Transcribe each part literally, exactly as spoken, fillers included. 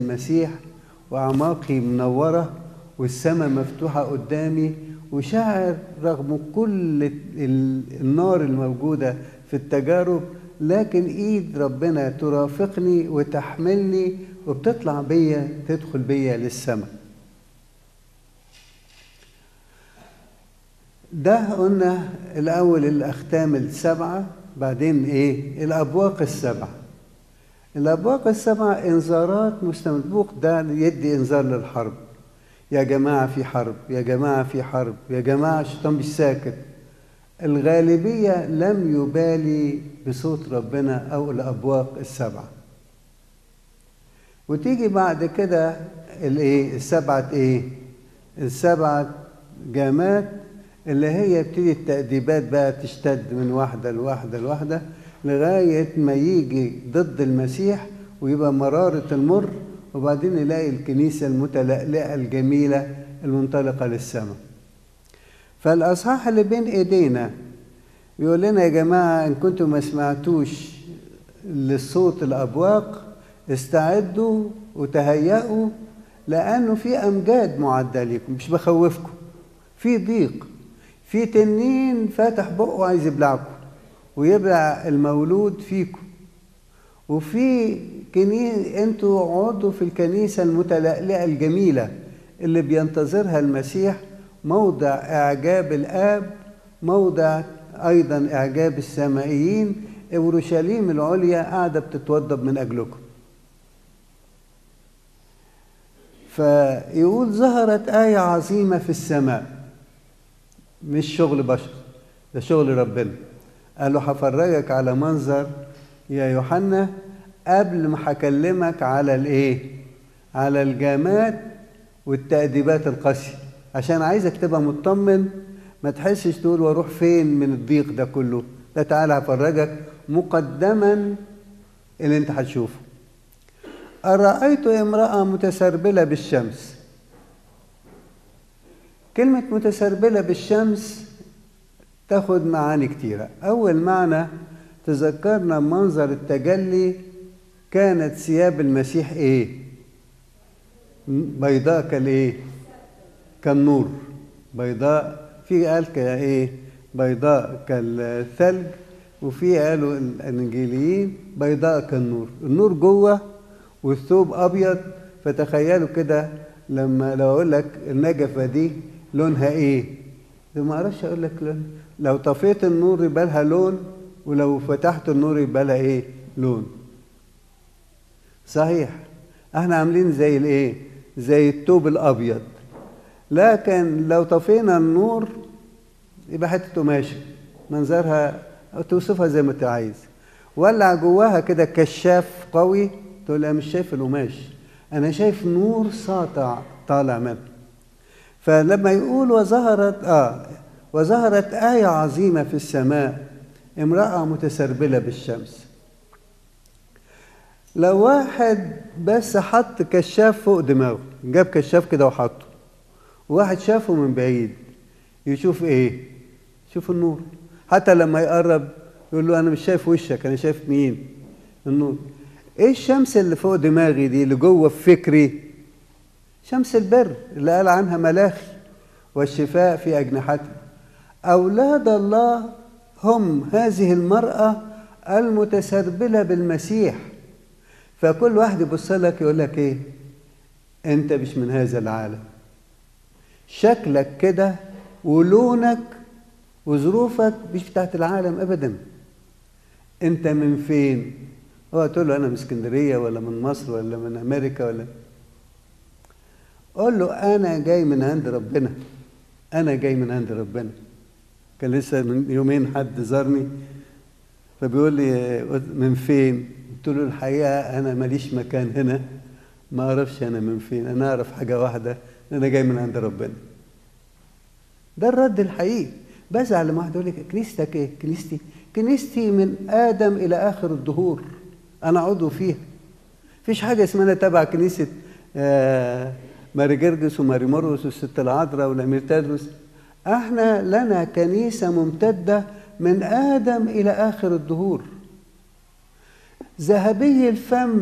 المسيح وأعماقي منورة والسماء مفتوحة قدامي، وشاعر رغم كل النار الموجودة في التجارب لكن إيد ربنا ترافقني وتحملني وبتطلع بيا تدخل بيا للسماء. ده قلنا الأول الأختام السبعة، بعدين إيه؟ الأبواق السبعة. الأبواق السبعة إنذارات مستمرة. البوق ده يدي إنذار للحرب، يا جماعة في حرب، يا جماعة في حرب، يا جماعة الشيطان مش ساكت. الغالبية لم يبالي بصوت ربنا أو الأبواق السبعة. وتيجي بعد كده الإيه؟ السبعة إيه؟ السبعة جامات اللي هي بتدي التأديبات بقى تشتد من واحدة لواحدة لواحدة لغاية ما يجي ضد المسيح ويبقى مرارة المر، وبعدين نلاقي الكنيسة المتلألئة الجميلة المنطلقة للسماء. فالأصحاح اللي بين إيدينا بيقول لنا يا جماعة إن كنتم ما سمعتوش للصوت الأبواق استعدوا وتهيئوا، لأنه في أمجاد معدة لكم. مش بخوفكم، في ضيق، في تنين فاتح بقه عايز يبلعكم ويبلع المولود فيكم، وفي كنيسة انتوا عضوا في الكنيسة المتلألئة الجميلة اللي بينتظرها المسيح، موضع إعجاب الآب، موضع أيضا إعجاب السمائيين. أورشليم العليا قاعدة بتتوضب من أجلكم. فيقول ظهرت آية عظيمة في السماء، مش شغل بشر، ده شغل ربنا. قال له هفرجك على منظر يا يوحنا قبل ما هكلمك على الايه؟ على الجامات والتأديبات القاسية، عشان عايزك تبقى مطمن، ما تحسش تقول واروح فين من الضيق ده كله. ده تعالى هفرجك مقدما اللي انت هتشوفه. أرأيت امرأة متسربلة بالشمس. كلمة متسربلة بالشمس تاخد معاني كتيرة. أول معنى تذكرنا منظر التجلي، كانت ثياب المسيح إيه؟ بيضاء كالإيه؟ كالنور. بيضاء، في قال كإيه؟ بيضاء كالثلج، وفي قالوا الإنجيليين بيضاء كالنور. النور جوه والثوب أبيض. فتخيلوا كده لما لو أقول لك النجفة دي لونها إيه؟ ما أعرفش أقول لك لون. لو طفيت النور يبقى لها لون، ولو فتحت النور يبقى لها إيه؟ لون. صحيح احنا عاملين زي الإيه؟ زي الثوب الأبيض، لكن لو طفينا النور يبقى حتة قماشة منظرها توصفها زي ما انت عايز. ولع جواها كده كشاف قوي تقول انا مش شايف القماش، انا شايف نور ساطع طالع منه. فلما يقول وظهرت اه وظهرت آية عظيمة في السماء، امرأة متسربلة بالشمس. لو واحد بس حط كشاف فوق دماغه، جاب كشاف كده وحطه، وواحد شافه من بعيد، يشوف ايه؟ يشوف النور. حتى لما يقرب يقول له انا مش شايف وشك، انا شايف مين؟ النور. ايه الشمس اللي فوق دماغي دي اللي جوه في فكري؟ شمس البر اللي قال عنها ملاخي والشفاء في اجنحتها. اولاد الله هم هذه المرأة المتسربلة بالمسيح. فكل واحد يبص لك يقول لك ايه؟ انت مش من هذا العالم، شكلك كده ولونك وظروفك مش بتاعت العالم ابدا. انت من فين؟ هو تقول له انا من اسكندريه ولا من مصر ولا من امريكا ولا، قول له انا جاي من عند ربنا، انا جاي من عند ربنا. كان لسه من يومين حد زارني فبيقول لي من فين؟ قلت له الحقيقه انا ماليش مكان هنا، ما اعرفش انا من فين، انا اعرف حاجه واحده، انا جاي من عند ربنا. ده الرد الحقيقي. بزعل لما واحد يقول لك كنيستك ايه؟ كنيستي كنيستي من ادم الى اخر الدهور، انا عضو فيها. مفيش حاجه اسمها انا تبع كنيسه آه ماري جرجس وماري مرقس والست العذراء والامير تدرس. احنا لنا كنيسه ممتده من ادم الى اخر الدهور. ذهبي الفم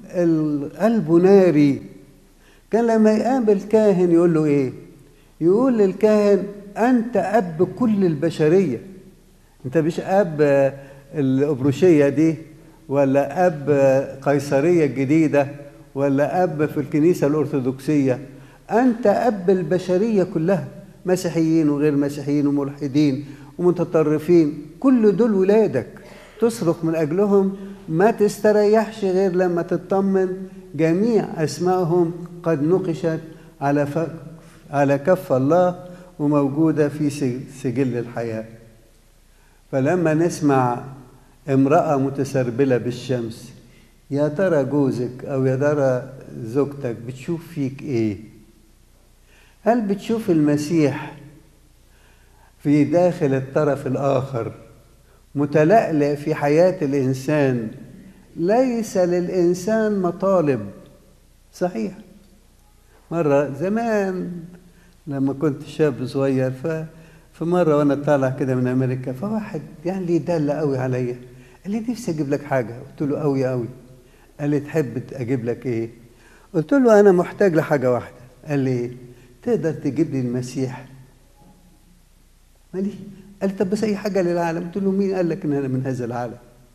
قلبه ناري. كان لما يقابل كاهن يقول له ايه؟ يقول للكاهن انت اب كل البشريه، انت مش اب الابروشيه دي ولا اب قيصريه الجديده ولا اب في الكنيسه الارثوذكسيه، انت اب البشريه كلها، مسيحيين وغير مسيحيين وملحدين ومتطرفين، كل دول ولادك تصرخ من اجلهم، ما تستريحش غير لما تطمن جميع اسمائهم قد نقشت على ف... على كف الله وموجوده في سجل الحياه. فلما نسمع امراه متسربله بالشمس، يا ترى جوزك او يا ترى زوجتك بتشوف فيك ايه؟ هل بتشوف المسيح في داخل الطرف الاخر متلألئ في حياه الانسان؟ ليس للانسان مطالب، صحيح. مره زمان لما كنت شاب صغير، ف في مره وانا طالع كده من امريكا، فواحد يعني لي دل قوي عليا، قال لي نفسي اجيب لك حاجه. قلت له قوي قوي. قال لي تحب اجيب لك ايه؟ قلت له انا محتاج لحاجه واحده. قال لي تقدر تجيب لي المسيح؟ مالي؟ قال لي طب بس اي حاجه للعالم. قلت له مين قال لك ان انا من هذا العالم؟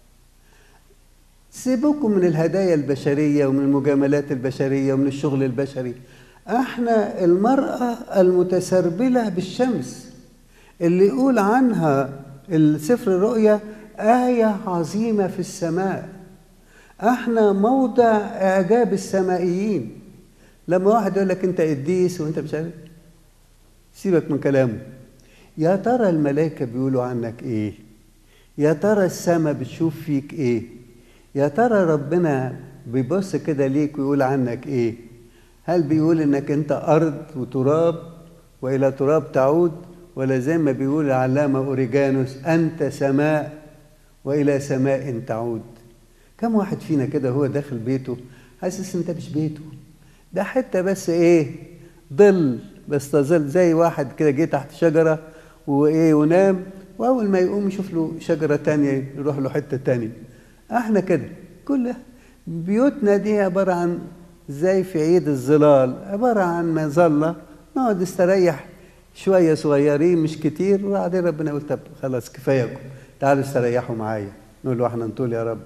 سيبوكم من الهدايا البشريه ومن المجاملات البشريه ومن الشغل البشري. احنا المراه المتسربله بالشمس اللي يقول عنها السفر الرؤيا آية عظيمة في السماء، احنا موضع اعجاب السمائيين. لما واحد يقول لك انت قديس وانت مش عارف، سيبك من كلامه. يا ترى الملائكة بيقولوا عنك ايه؟ يا ترى السماء بتشوف فيك ايه؟ يا ترى ربنا بيبص كده ليك ويقول عنك ايه؟ هل بيقول انك انت ارض وتراب والى تراب تعود، ولا زي ما بيقول العلامة أوريجانوس أنت سماء وإلى سماء تعود؟ كم واحد فينا كده هو داخل بيته حاسس انت مش بيته، ده حتة بس ايه، ظل بس تظل، زي واحد كده جه تحت شجرة وايه ونام، واول ما يقوم يشوف له شجرة تانية يروح له حتة تانية. احنا كده كل بيوتنا دي عبارة عن زي في عيد الظلال، عبارة عن مظلة نقعد نستريح شوية صغيرين مش كتير، وبعدين ربنا يقول طب خلاص كفاياكم تعالوا استريحوا معايا، نقول له احنا نطول يا رب.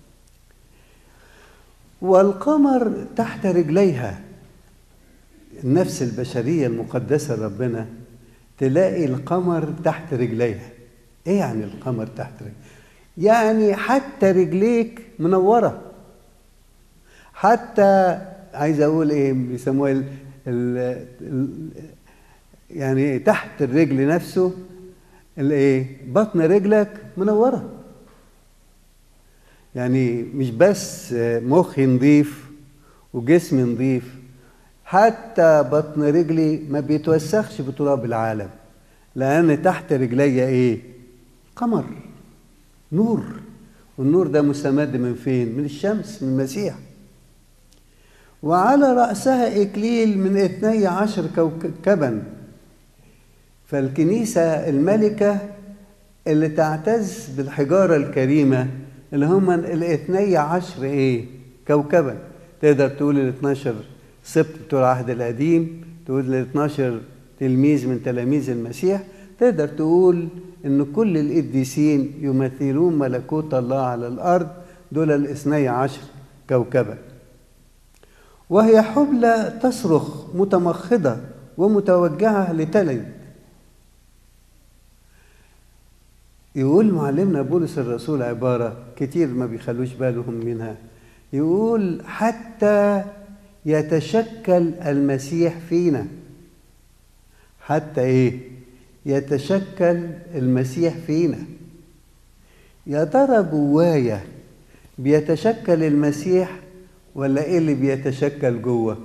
والقمر تحت رجليها، النفس البشرية المقدسة ربنا تلاقي القمر تحت رجليها. ايه يعني القمر تحت رجليها؟ يعني حتى رجليك منورة، حتى عايز اقول ايه بيسموها ال ال ال يعني تحت الرجل نفسه الايه، بطن رجلك منوره. يعني مش بس مخي نظيف وجسمي نظيف، حتى بطن رجلي ما بيتوسخش بتراب العالم، لان تحت رجلي ايه؟ قمر، نور. والنور ده مستمد من فين؟ من الشمس، من المسيح. وعلى رأسها إكليل من اثني عشر كوكبا. فالكنيسة الملكة اللي تعتز بالحجارة الكريمة اللي هم الاثني عشر ايه؟ كوكبا. تقدر تقول الاثناشر سبط بتوع العهد القديم، تقول الاثناشر تلميذ من تلاميذ المسيح، تقدر تقول ان كل القديسين يمثلون ملكوت الله على الارض، دول الاثني عشر كوكبا. وهي حبلى تصرخ متمخضة ومتوجهة لتلد. يقول معلمنا بولس الرسول عبارة كتير ما بيخلوش بالهم منها، يقول حتى يتشكل المسيح فينا. حتى ايه؟ يتشكل المسيح فينا. يا ترى جوايا بيتشكل المسيح ولا ايه اللي بيتشكل جوه؟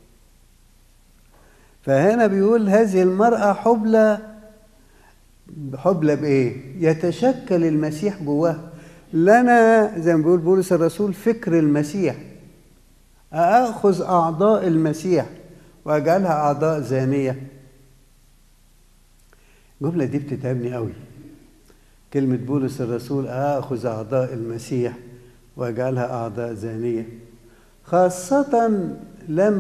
فهنا بيقول هذه المرأة حبلى. حبلى بايه؟ يتشكل المسيح جواها. لنا زي ما بيقول بولس الرسول فكر المسيح، اخذ اعضاء المسيح واجعلها اعضاء زانيه. الجمله دي بتتعبني قوي، كلمه بولس الرسول اخذ اعضاء المسيح واجعلها اعضاء زانيه. خاصة لما